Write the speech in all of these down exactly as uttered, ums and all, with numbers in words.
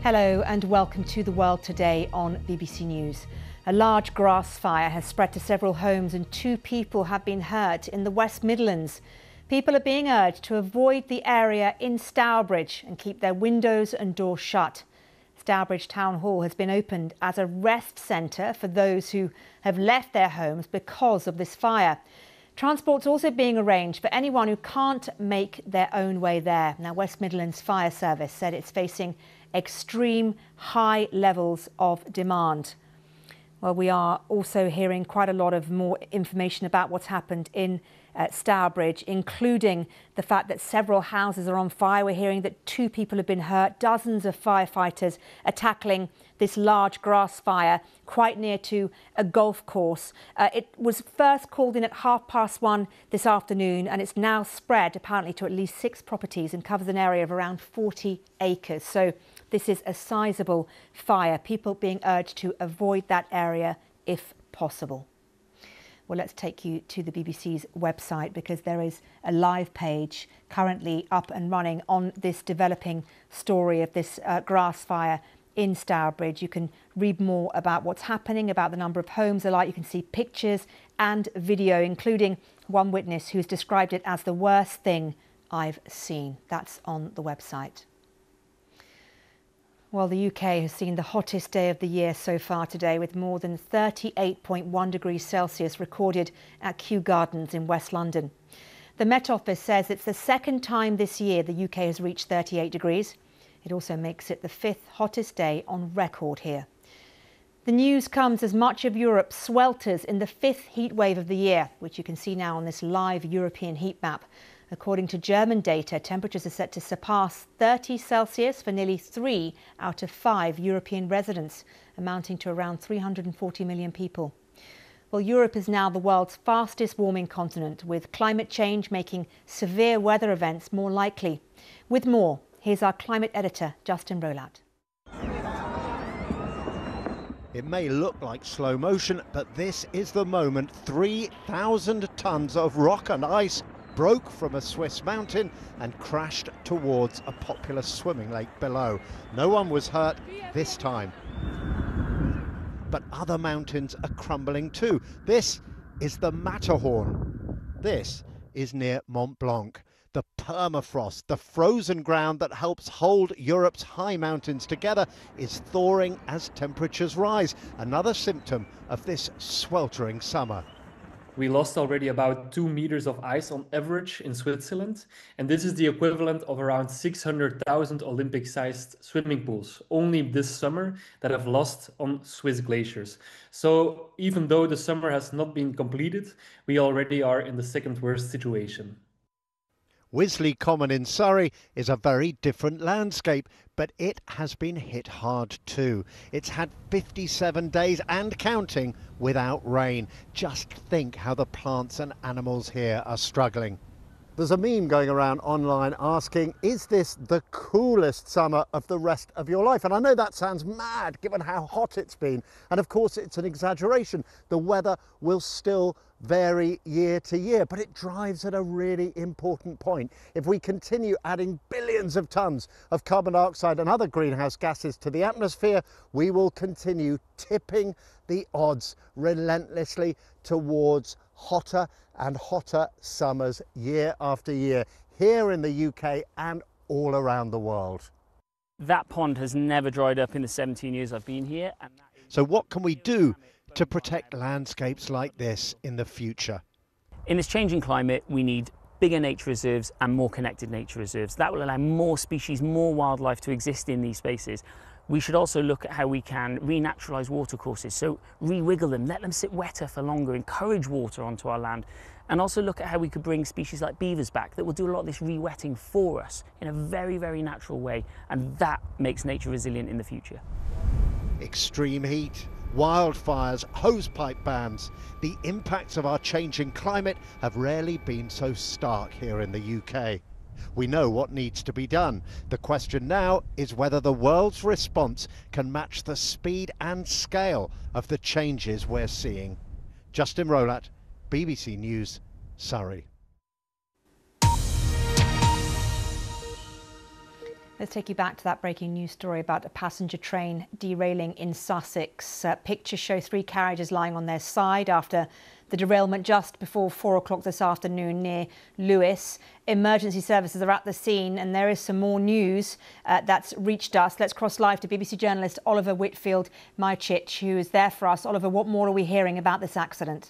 Hello and welcome to The World Today on B B C News. A large grass fire has spread to several homes and two people have been hurt in the West Midlands. People are being urged to avoid the area in Stourbridge and keep their windows and doors shut. Stourbridge Town Hall has been opened as a rest centre for those who have left their homes because of this fire. Transport's also being arranged for anyone who can't make their own way there. Now, West Midlands Fire Service said it's facing extreme high levels of demand. Well, we are also hearing quite a lot of more information about what's happened in uh, Stourbridge, including the fact that several houses are on fire. We're hearing that two people have been hurt. Dozens of firefighters are tackling this large grass fire quite near to a golf course. Uh, it was first called in at half past one this afternoon, and it's now spread apparently to at least six properties and covers an area of around forty acres. So this is a sizable fire. People being urged to avoid that area if possible. Well, let's take you to the B B C's website because there is a live page currently up and running on this developing story of this uh, grass fire in Stourbridge. You can read more about what's happening, about the number of homes alight. You can see pictures and video, including one witness who's described it as the worst thing I've seen. That's on the website. Well, the U K has seen the hottest day of the year so far today, with more than thirty-eight point one degrees Celsius recorded at Kew Gardens in West London. The Met Office says it's the second time this year the U K has reached thirty-eight degrees. It also makes it the fifth hottest day on record here. The news comes as much of Europe swelters in the fifth heat wave of the year, which you can see now on this live European heat map. According to German data, temperatures are set to surpass thirty Celsius for nearly three out of five European residents, amounting to around three hundred forty million people. Well, Europe is now the world's fastest warming continent, with climate change making severe weather events more likely. With more, here's our climate editor, Justin Rolat. It may look like slow motion, but this is the moment three thousand tonnes of rock and ice broke from a Swiss mountain and crashed towards a popular swimming lake below. No one was hurt this time. But other mountains are crumbling too. This is the Matterhorn. This is near Mont Blanc. The permafrost, the frozen ground that helps hold Europe's high mountains together, is thawing as temperatures rise. Another symptom of this sweltering summer. We lost already about two meters of ice on average in Switzerland, and this is the equivalent of around six hundred thousand Olympic-sized swimming pools only this summer that have lost on Swiss glaciers. So even though the summer has not been completed, we already are in the second worst situation. Wisley Common in Surrey is a very different landscape, but it has been hit hard too. It's had fifty-seven days and counting without rain. Just think how the plants and animals here are struggling. There's a meme going around online asking, is this the coolest summer of the rest of your life? And I know that sounds mad given how hot it's been. And of course it's an exaggeration. The weather will still vary year to year, but it drives at a really important point. If we continue adding billions of tons of carbon dioxide and other greenhouse gases to the atmosphere, we will continue tipping the odds relentlessly towards hotter and hotter summers year after year, here in the U K and all around the world. That pond has never dried up in the seventeen years I've been here. And that is so what can we do to protect landscapes like this in the future? In this changing climate, we need bigger nature reserves and more connected nature reserves. That will allow more species, more wildlife to exist in these spaces. We should also look at how we can renaturalise watercourses, so re-wiggle them, let them sit wetter for longer, encourage water onto our land, and also look at how we could bring species like beavers back that will do a lot of this re-wetting for us in a very, very natural way, and that makes nature resilient in the future. Extreme heat, wildfires, hosepipe bans. The impacts of our changing climate have rarely been so stark here in the U K. We know what needs to be done. The question now is whether the world's response can match the speed and scale of the changes we're seeing. Justin Rolat, B B C News, Surrey. Let's take you back to that breaking news story about a passenger train derailing in Sussex. Uh, pictures show three carriages lying on their side after the derailment just before four o'clock this afternoon near Lewes. Emergency services are at the scene, and there is some more news uh, that's reached us. Let's cross live to B B C journalist Oliver Whitfield-Majcic, who is there for us. Oliver, what more are we hearing about this accident?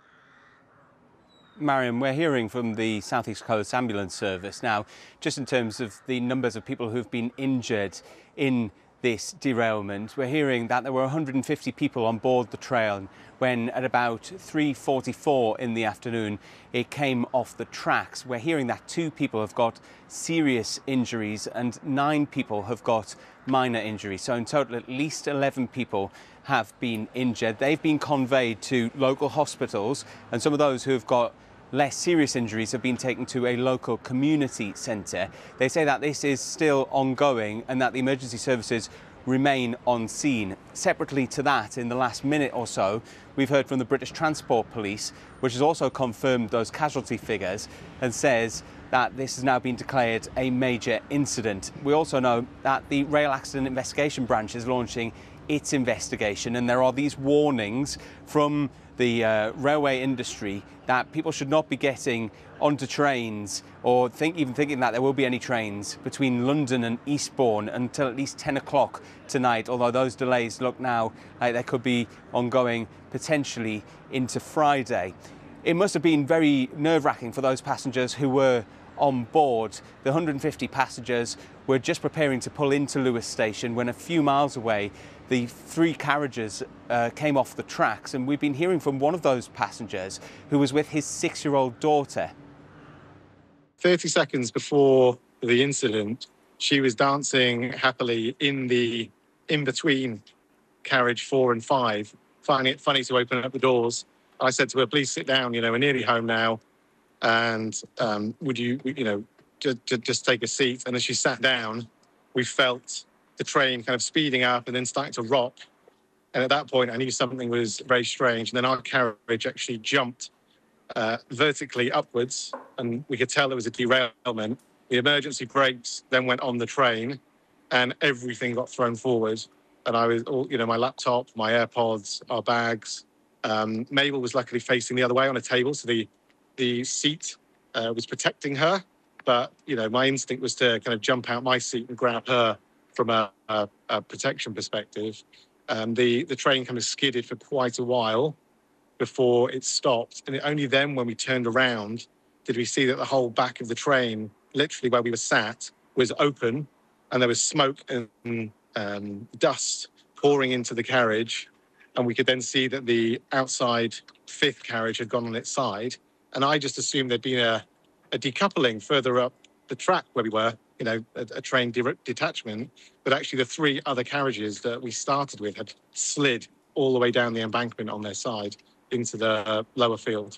Mariam, we're hearing from the South East Coast Ambulance Service now, just in terms of the numbers of people who've been injured in this derailment. We're hearing that there were one hundred fifty people on board the train when at about three forty-four in the afternoon it came off the tracks. We're hearing that two people have got serious injuries and nine people have got minor injuries. So in total, at least eleven people have been injured. They've been conveyed to local hospitals, and some of those who have got less serious injuries have been taken to a local community centre. They say that this is still ongoing and that the emergency services remain on scene. Separately to that, in the last minute or so, we've heard from the British Transport Police, which has also confirmed those casualty figures and says that this has now been declared a major incident. We also know that the Rail Accident Investigation Branch is launching its investigation, and there are these warnings from the uh, railway industry that people should not be getting onto trains or think, even thinking that there will be any trains between London and Eastbourne until at least ten o'clock tonight, although those delays look now like they could be ongoing potentially into Friday. It must have been very nerve-wracking for those passengers who were on board. The one hundred fifty passengers were just preparing to pull into Lewes station when a few miles away the three carriages uh, came off the tracks, and we've been hearing from one of those passengers who was with his six-year-old daughter. thirty seconds before the incident, she was dancing happily in the in-between carriage four and five, finding it funny to open up the doors. I said to her, please sit down, you know, we're nearly home now, and um, would you, you know, just, just take a seat. And as she sat down, we felt the train kind of speeding up and then starting to rock. And at that point, I knew something was very strange. And then our carriage actually jumped uh, vertically upwards, and we could tell it was a derailment. The emergency brakes then went on the train, and everything got thrown forward. And I was, all, you know, my laptop, my AirPods, our bags. Um, Mabel was luckily facing the other way on a table, so the the seat uh, was protecting her. But, you know, my instinct was to kind of jump out my seat and grab her from a, a, a protection perspective. Um, the, the train kind of skidded for quite a while before it stopped. And only then, when we turned around, did we see that the whole back of the train, literally where we were sat, was open, and there was smoke and um, dust pouring into the carriage. And we could then see that the outside fifth carriage had gone on its side. And I just assumed there'd been a, a decoupling further up the track where we were, you know, a, a train de- detachment. But actually the three other carriages that we started with had slid all the way down the embankment on their side into the uh, lower field.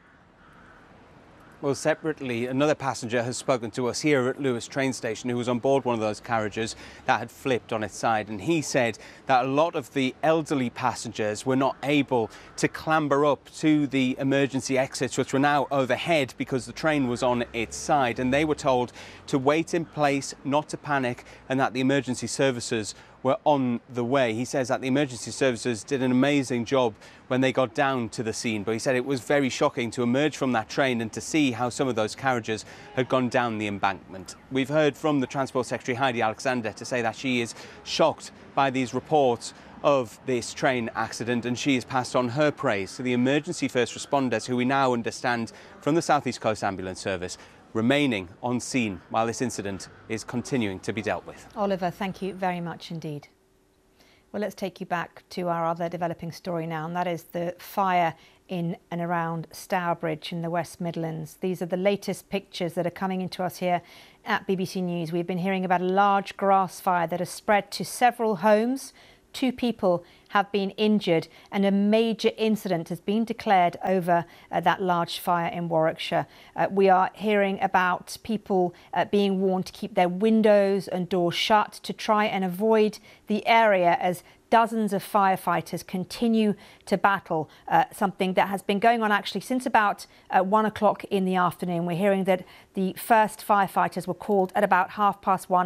Well, separately, another passenger has spoken to us here at Lewes train station who was on board one of those carriages that had flipped on its side. And he said that a lot of the elderly passengers were not able to clamber up to the emergency exits, which were now overhead because the train was on its side. And they were told to wait in place, not to panic, and that the emergency services were on the way. He says that the emergency services did an amazing job when they got down to the scene, but he said it was very shocking to emerge from that train and to see how some of those carriages had gone down the embankment. We've heard from the Transport Secretary Heidi Alexander to say that she is shocked by these reports of this train accident, and she has passed on her praise to the emergency first responders, who we now understand from the South East Coast Ambulance Service remaining on scene while this incident is continuing to be dealt with. Oliver, thank you very much indeed. Well, let's take you back to our other developing story now, and that is the fire in and around Stourbridge in the West Midlands. These are the latest pictures that are coming into us here at B B C News. We've been hearing about a large grass fire that has spread to several homes. Two people have been injured, and a major incident has been declared over uh, that large fire in Warwickshire. Uh, we are hearing about people uh, being warned to keep their windows and doors shut to try and avoid the area as dozens of firefighters continue to battle uh, something that has been going on actually since about uh, one o'clock in the afternoon. We're hearing that the first firefighters were called at about half past one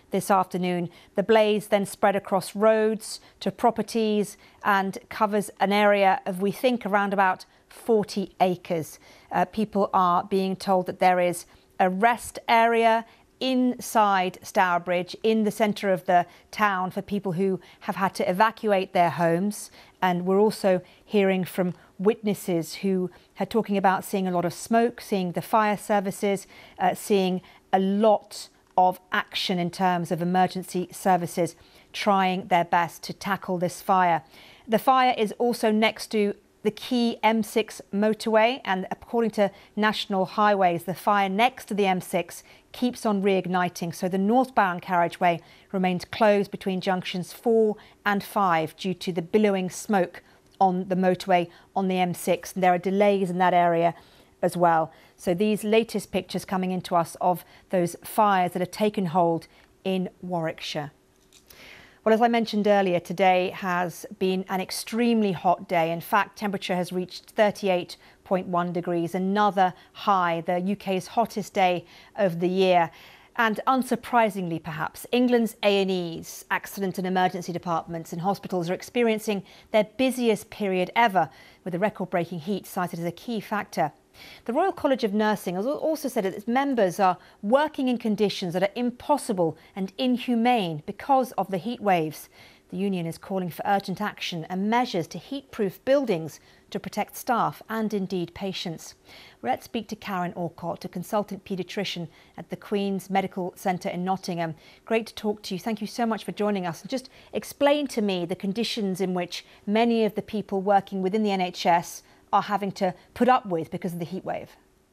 this afternoon. The blaze then spread across roads to properties and covers an area of, we think, around about forty acres. Uh, people are being told that there is a rest area inside Stourbridge, in the centre of the town, for people who have had to evacuate their homes. And we're also hearing from witnesses who are talking about seeing a lot of smoke, seeing the fire services, uh, seeing a lot of action in terms of emergency services trying their best to tackle this fire. The fire is also next to the key M six motorway, and according to National Highways, the fire next to the M six keeps on reigniting. So the northbound carriageway remains closed between junctions four and five due to the billowing smoke on the motorway on the M six. And there are delays in that area as well. So these latest pictures coming into us of those fires that have taken hold in Warwickshire. Well, as I mentioned earlier, today has been an extremely hot day. In fact, temperature has reached thirty-eight point one degrees, another high, the U K's hottest day of the year. And unsurprisingly, perhaps, England's A and E's, accident and emergency departments and hospitals are experiencing their busiest period ever, with the record-breaking heat cited as a key factor. The Royal College of Nursing has also said that its members are working in conditions that are impossible and inhumane because of the heat waves. The union is calling for urgent action and measures to heat-proof buildings to protect staff and indeed patients. Let's speak to Karen Orcott, a consultant paediatrician at the Queen's Medical Centre in Nottingham. Great to talk to you. Thank you so much for joining us. And just explain to me the conditions in which many of the people working within the N H S are having to put up with because of the heat wave.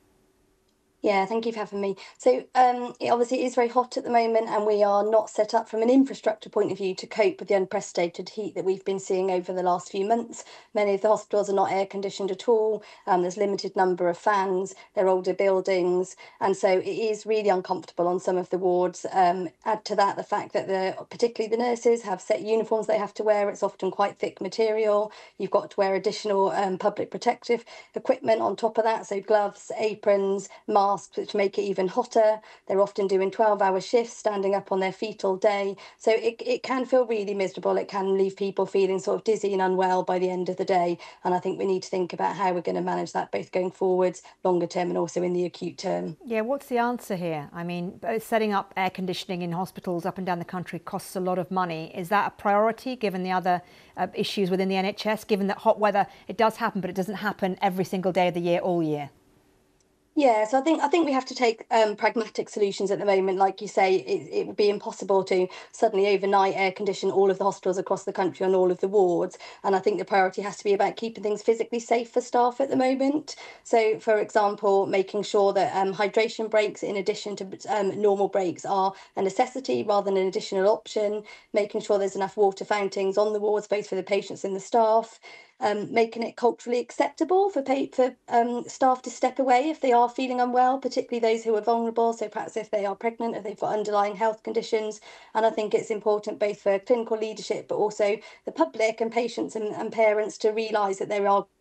Yeah, thank you for having me. So um, it obviously is very hot at the moment, and we are not set up from an infrastructure point of view to cope with the unprecedented heat that we've been seeing over the last few months. Many of the hospitals are not air conditioned at all. Um, there's limited number of fans. They're older buildings, and so it is really uncomfortable on some of the wards. Um, add to that the fact that the particularly the nurses have set uniforms they have to wear. It's often quite thick material. You've got to wear additional um, public protective equipment on top of that, so gloves, aprons, masks, which make it even hotter. They're often doing twelve hour shifts, standing up on their feet all day. So it, it can feel really miserable. It can leave people feeling sort of dizzy and unwell by the end of the day. And I think we need to think about how we're going to manage that, both going forwards, longer term, and also in the acute term. Yeah, what's the answer here? I mean, setting up air conditioning in hospitals up and down the country costs a lot of money. Is that a priority given the other uh, issues within the N H S, given that hot weather, it does happen, but it doesn't happen every single day of the year, all year? Yeah, so I think I think we have to take um, pragmatic solutions at the moment. Like you say, it, it would be impossible to suddenly overnight air condition all of the hospitals across the country on all of the wards. And I think the priority has to be about keeping things physically safe for staff at the moment. So, for example, making sure that um, hydration breaks, in addition to um, normal breaks, are a necessity rather than an additional option. Making sure there's enough water fountains on the wards, both for the patients and the staff. Um, making it culturally acceptable for pay, for um, staff to step away if they are feeling unwell, particularly those who are vulnerable. So perhaps if they are pregnant, if they've got underlying health conditions. And I think it's important both for clinical leadership, but also the public and patients and, and parents to realise that there are.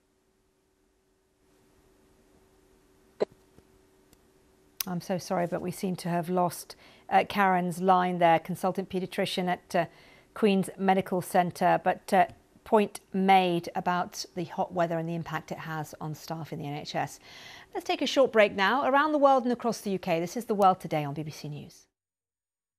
I'm so sorry, but we seem to have lost uh, Karen's line there, consultant paediatrician at uh, Queen's Medical Centre. But uh, point made about the hot weather and the impact it has on staff in the N H S. Let's take a short break now. Around the world and across the U K, this is The World Today on B B C News.